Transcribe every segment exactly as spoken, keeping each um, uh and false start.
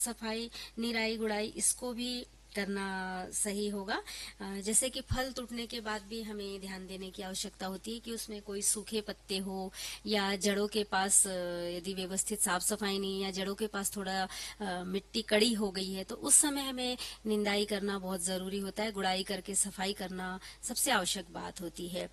सफाई, निराई गुड़ाई इसको भी करना सही होगा। अ, जैसे कि फल टूटने के बाद भी हमें ध्यान देने की आवश्यकता होती है कि उसमें कोई सूखे पत्ते हो या जड़ों के पास अ, यदि व्यवस्थित साफ सफाई नहीं या जड़ों के पास थोड़ा अ, मिट्टी कड़ी हो गई है तो उस समय हमें निंदाई करना बहुत जरूरी होता है। गुड़ाई करके सफाई करना सबसे आवश्यक बात होती है।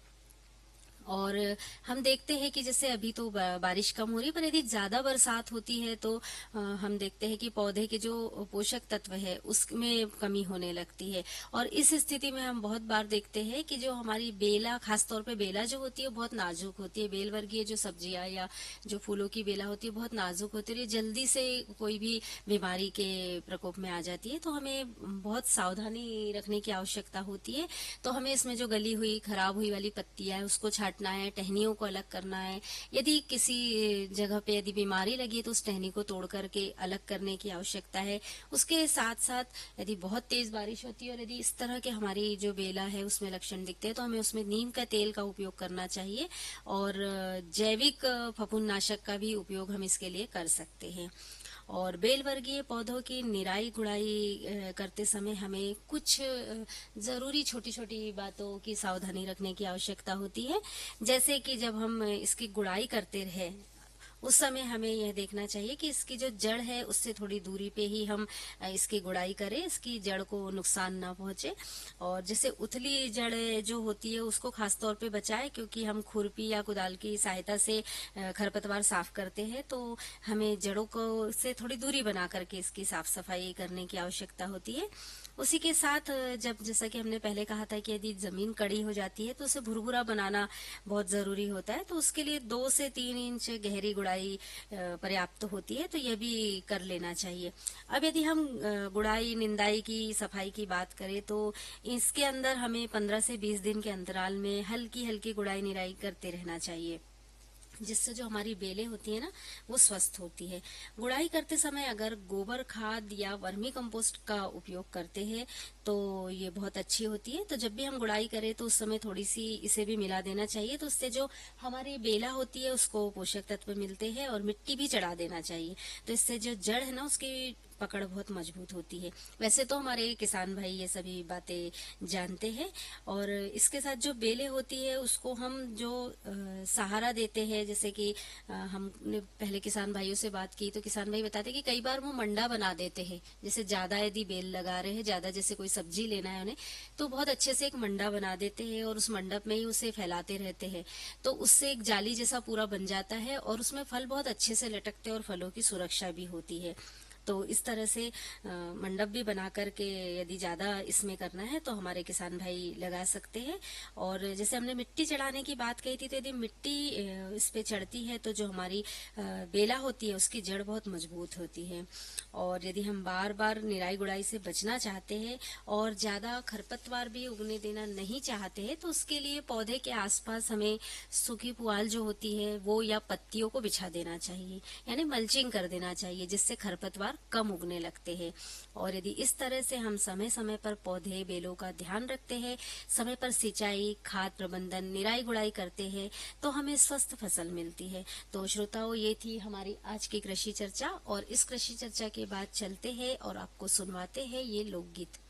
और हम देखते हैं कि जैसे अभी तो बा- बारिश कम हो रही है, पर यदि ज्यादा बरसात होती है तो अ, हम देखते हैं कि पौधे के जो पोषक तत्व है उसमें कमी होने लगती है। और इस स्थिति में हम बहुत बार देखते हैं कि जो हमारी बेला, खासतौर पे बेला जो होती है बहुत नाजुक होती है। बेल वर्गीय जो सब्जियां या जो फूलों की बेला होती है बहुत नाजुक होती है, ये जल्दी से कोई भी बीमारी के प्रकोप में आ जाती है। तो हमें बहुत सावधानी रखने की आवश्यकता होती है। तो हमें इसमें जो गली हुई, खराब हुई वाली पत्तियां है उसको छांटना है, टहनियों को अलग करना है। यदि किसी जगह पे यदि बीमारी लगी है तो उस टहनी को तोड़ करके अलग करने की आवश्यकता है। उसके साथ साथ यदि बहुत तेज बारिश होती है और यदि इस तरह के हमारी जो बेला है उसमें लक्षण दिखते हैं तो हमें उसमें नीम का तेल का उपयोग करना चाहिए। और जैविक फफूंदनाशक का भी उपयोग हम इसके लिए कर सकते हैं। और बेल वर्गीय पौधों की निराई गुड़ाई अ, करते समय हमें कुछ अ, जरूरी छोटी छोटी बातों की सावधानी रखने की आवश्यकता होती है। जैसे कि जब हम इसकी गुड़ाई करते रहे उस समय हमें यह देखना चाहिए कि इसकी जो जड़ है उससे थोड़ी दूरी पे ही हम अ, इसकी गुड़ाई करें, इसकी जड़ को नुकसान ना पहुंचे। और जैसे उथली जड़ जो होती है उसको खास तौर पे बचाएं, क्योंकि हम खुरपी या कुदाल की सहायता से अ, खरपतवार साफ करते हैं तो हमें जड़ों को से थोड़ी दूरी बना करके इसकी साफ सफाई करने की आवश्यकता होती है। उसी के साथ अ, जब जैसा कि हमने पहले कहा था कि यदि जमीन कड़ी हो जाती है तो उसे भुरभुरा बनाना बहुत जरूरी होता है। तो उसके लिए दो से तीन इंच गहरी गुड़ाई अ, पर्याप्त होती है, तो यह भी कर लेना चाहिए। अब यदि हम अ, गुड़ाई निंदाई की सफाई की बात करें तो इसके अंदर हमें पंद्रह से बीस दिन के अंतराल में हल्की हल्की गुड़ाई निराई करते रहना चाहिए, जिससे जो हमारी बेलें होती है ना वो स्वस्थ होती है। गुड़ाई करते समय अगर गोबर खाद या वर्मी कंपोस्ट का उपयोग करते हैं तो ये बहुत अच्छी होती है। तो जब भी हम गुड़ाई करें तो उस समय थोड़ी सी इसे भी मिला देना चाहिए, तो उससे जो हमारी बेला होती है उसको पोषक तत्व मिलते हैं। और मिट्टी भी चढ़ा देना चाहिए, तो इससे जो जड़ है ना उसकी पकड़ बहुत मजबूत होती है। वैसे तो हमारे किसान भाई ये सभी बातें जानते हैं। और इसके साथ जो बेलें होती है उसको हम जो अ, सहारा देते हैं, जैसे कि अ, हमने पहले किसान भाइयों से बात की तो किसान भाई बताते हैं कि कई बार वो मंडा बना देते हैं। जैसे ज्यादा यदि बेल लगा रहे हैं, ज्यादा जैसे कोई सब्जी लेना है उन्हें, तो बहुत अच्छे से एक मंडा बना देते हैं और उस मंडप में ही उसे फैलाते रहते हैं। तो उससे एक जाली जैसा पूरा बन जाता है और उसमें फल बहुत अच्छे से लटकते हैं और फलों की सुरक्षा भी होती है। तो इस तरह से अ, मंडप भी बना करके यदि ज्यादा इसमें करना है तो हमारे किसान भाई लगा सकते हैं। और जैसे हमने मिट्टी चढ़ाने की बात कही थी, तो यदि मिट्टी अ, इस पे चढ़ती है तो जो हमारी अ, बेला होती है उसकी जड़ बहुत मजबूत होती है। और यदि हम बार बार निराई गुड़ाई से बचना चाहते हैं और ज्यादा खरपतवार भी उगने देना नहीं चाहते हैं तो उसके लिए पौधे के आसपास हमें सूखी पुआल जो होती है वो या पत्तियों को बिछा देना चाहिए, यानी मल्चिंग कर देना चाहिए, जिससे खरपतवार कम उगने लगते हैं। और यदि इस तरह से हम समय समय पर पौधे बेलों का ध्यान रखते हैं, समय पर सिंचाई, खाद प्रबंधन, निराई गुड़ाई करते हैं तो हमें स्वस्थ फसल मिलती है। तो श्रोताओं, ये थी हमारी आज की कृषि चर्चा, और इस कृषि चर्चा के बाद चलते हैं और आपको सुनवाते हैं ये लोकगीत।